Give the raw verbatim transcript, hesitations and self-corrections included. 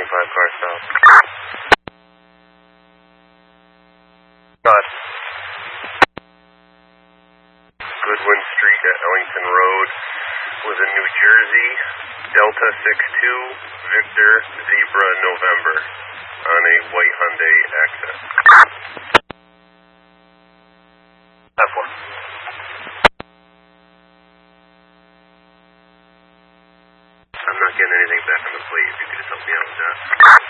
twenty-five car south. Got Goodwin Street at Ellington Road was in New Jersey, Delta six two, Victor, Zebra, November, on a white Hyundai Accent. F one. I'm not getting anything back on the plate. If you could just help me out with that.